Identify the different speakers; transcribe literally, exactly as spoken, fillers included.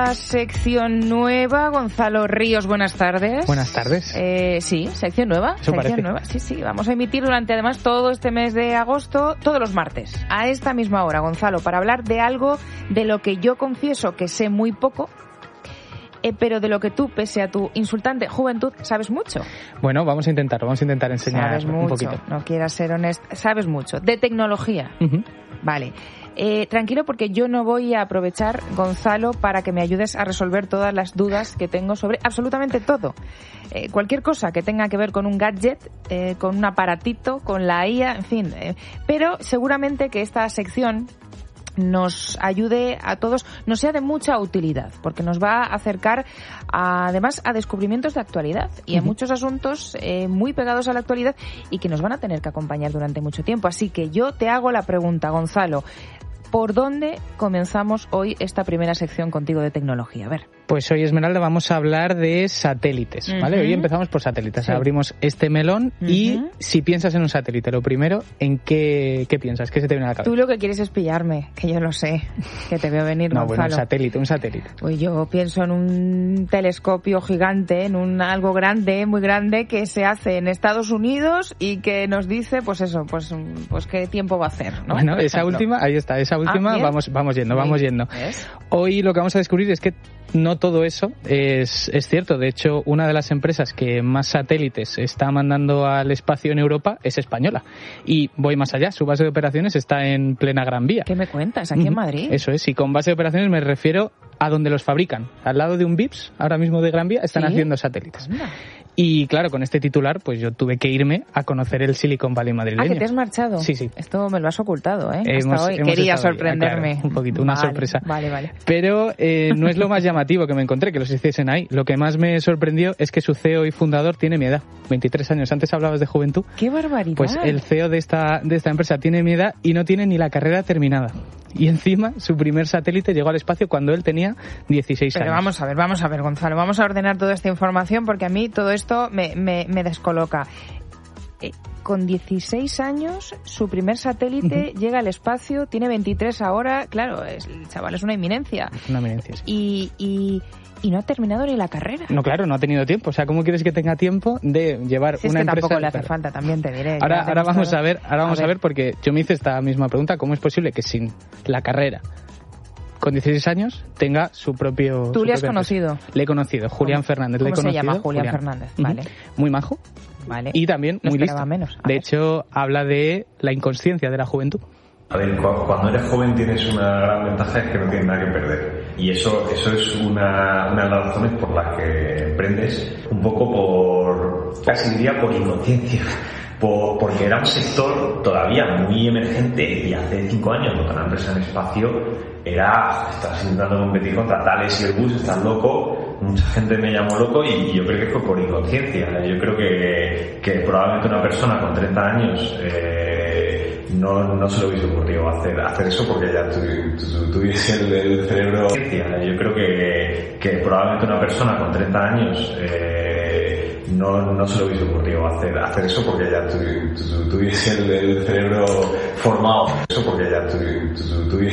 Speaker 1: Sección nueva, Gonzalo Ríos, buenas tardes.
Speaker 2: Buenas tardes.
Speaker 1: Eh, sí, sección nueva.
Speaker 2: Eso
Speaker 1: sección
Speaker 2: parece.
Speaker 1: nueva. Sí, sí, vamos a emitir durante además todo este mes de agosto, todos los martes, a esta misma hora, Gonzalo, para hablar de algo de lo que yo confieso que sé muy poco, eh, pero de lo que tú, pese a tu insultante juventud, sabes mucho.
Speaker 2: Bueno, vamos a intentar, vamos a intentar enseñar
Speaker 1: sabes
Speaker 2: un
Speaker 1: mucho,
Speaker 2: poquito.
Speaker 1: No quieras ser honesta, sabes mucho. De tecnología.
Speaker 2: Uh-huh.
Speaker 1: Vale. Eh, tranquilo, porque yo no voy a aprovechar, Gonzalo, para que me ayudes a resolver todas las dudas que tengo sobre absolutamente todo. Eh, cualquier cosa que tenga que ver con un gadget, eh, con un aparatito, con la I A, en fin. Eh, pero seguramente que esta sección nos ayude a todos, nos sea de mucha utilidad, porque nos va a acercar a, además a descubrimientos de actualidad y a uh-huh. muchos asuntos eh, muy pegados a la actualidad y que nos van a tener que acompañar durante mucho tiempo. Así que yo te hago la pregunta, Gonzalo, ¿por dónde comenzamos hoy esta primera sección contigo de tecnología? A ver.
Speaker 2: Pues hoy, Esmeralda, vamos a hablar de satélites, ¿vale? Uh-huh. Hoy empezamos por satélites. Sí. Abrimos este melón uh-huh. y si piensas en un satélite, lo primero, ¿en qué, qué piensas? ¿Qué se te viene a la cabeza?
Speaker 1: Tú lo que quieres es pillarme, que yo lo sé, que te veo venir,
Speaker 2: no,
Speaker 1: Gonzalo.
Speaker 2: Bueno, un satélite, un satélite.
Speaker 1: Pues yo pienso en un telescopio gigante, en un algo grande, muy grande, que se hace en Estados Unidos y que nos dice, pues eso, pues, pues qué tiempo va a hacer, ¿no?
Speaker 2: Bueno, esa última, ahí está, esa última, ah, vamos, vamos yendo, vamos yendo. ¿Ves? Hoy lo que vamos a descubrir es que no todo eso es, es cierto. De hecho, una de las empresas que más satélites está mandando al espacio en Europa es española. Y voy más allá, su base de operaciones está en plena Gran Vía.
Speaker 1: ¿Qué me cuentas? ¿Aquí uh-huh. en Madrid?
Speaker 2: Eso es, y con base de operaciones me refiero a donde los fabrican. Al lado de un Vips, ahora mismo de Gran Vía, están ¿Sí? haciendo satélites. Anda. Y claro, con este titular, pues yo tuve que irme a conocer el Silicon Valley madrileño.
Speaker 1: Ah, ¿que te has marchado?
Speaker 2: Sí, sí.
Speaker 1: Esto me lo has ocultado, ¿eh?
Speaker 2: Hemos,
Speaker 1: Hasta hoy. Quería sorprenderme.
Speaker 2: Ahí, claro, un poquito, una
Speaker 1: vale,
Speaker 2: sorpresa.
Speaker 1: Vale, vale.
Speaker 2: Pero eh, no es lo más llamativo que me encontré, que los hiciesen ahí. Lo que más me sorprendió es que su C E O y fundador tiene mi edad, veintitrés años. Antes hablabas de juventud.
Speaker 1: ¡Qué barbaridad!
Speaker 2: Pues el C E O de esta, de esta empresa tiene mi edad y no tiene ni la carrera terminada. Y encima, su primer satélite llegó al espacio cuando él tenía dieciséis
Speaker 1: Pero
Speaker 2: años.
Speaker 1: Pero vamos a ver, vamos a ver, Gonzalo. Vamos a ordenar toda esta información porque a mí todo esto me, me, me descoloca. Eh, con dieciséis años, su primer satélite uh-huh. llega al espacio, tiene veintitrés ahora. Claro, es, el chaval es una eminencia.
Speaker 2: Es una eminencia, sí.
Speaker 1: Y... y Y no ha terminado ni la carrera.
Speaker 2: No, claro, no ha tenido tiempo. O sea, ¿cómo quieres que tenga tiempo de llevar
Speaker 1: si es
Speaker 2: una
Speaker 1: que
Speaker 2: empresa?
Speaker 1: Tampoco le hace falta, también te diré.
Speaker 2: Ahora, ahora vamos a ver, ahora vamos
Speaker 1: a
Speaker 2: ver.
Speaker 1: ver,
Speaker 2: porque yo me hice esta misma pregunta. ¿Cómo es posible que sin la carrera, con dieciséis años, tenga su propio...
Speaker 1: ¿Tú
Speaker 2: su
Speaker 1: le has
Speaker 2: propia
Speaker 1: conocido?
Speaker 2: Empresa? Le he conocido, Julián Fernández.
Speaker 1: ¿Cómo
Speaker 2: le he
Speaker 1: se
Speaker 2: conocido,
Speaker 1: llama Julián,
Speaker 2: Julián
Speaker 1: Fernández?
Speaker 2: Uh-huh.
Speaker 1: Vale.
Speaker 2: Muy majo.
Speaker 1: Vale.
Speaker 2: Y también
Speaker 1: no
Speaker 2: muy listo.
Speaker 1: Menos.
Speaker 2: De
Speaker 1: ver.
Speaker 2: hecho, habla de la inconsciencia de la juventud.
Speaker 3: A ver, cuando eres joven tienes una gran ventaja, es que no tienes nada que perder. Y eso eso es una, una de las razones por las que emprendes, un poco por, casi diría por inconsciencia. Por, porque era un sector todavía muy emergente y hace cinco años montar una empresa en espacio era, estás intentando competir contra Thales y Airbus, estás loco, mucha gente me llamó loco y yo creo que fue por inconsciencia. Yo creo que, que probablemente una persona con treinta años eh, no, no se le hubiese ocurrido hacer, hacer eso porque ya tuviese el, el cerebro. Yo creo que, que probablemente una persona con treinta años eh, no, no se le hubiese ocurrido hacer, hacer eso porque ya tuviese el, el cerebro formado. Eso porque ya tuviese